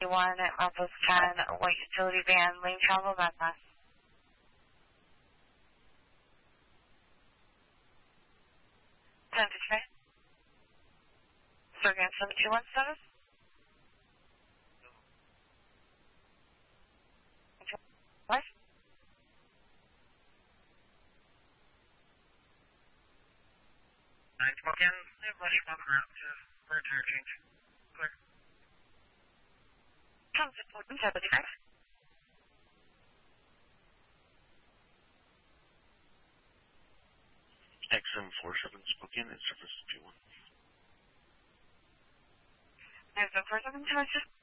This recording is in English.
1 at Outpost 10, white utility van, lane travel, bypass. 10-5. Sorry, 7217. What? Nine spoken, rush from route to further change. Clear. 10-75. XM47 spoken and surface 21. XM47,